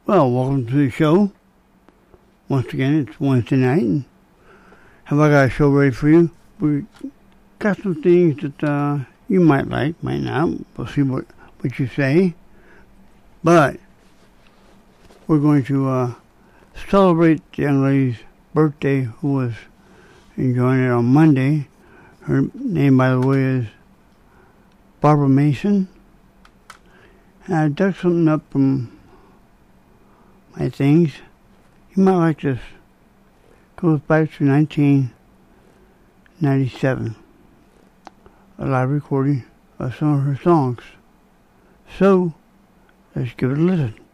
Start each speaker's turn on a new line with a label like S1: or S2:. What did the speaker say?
S1: Well, welcome to the show. Once again, it's Wednesday night, and have I got a show ready for you? We got some things that you might like, might not. We'll see what you say. But we're going to celebrate the young lady's birthday who was enjoying it on Monday. Her name, by the way, is Barbara Mason. And I dug something up from my things. You might like this. Goes back to 1997. A live recording of some of her songs. So, let's give it a listen.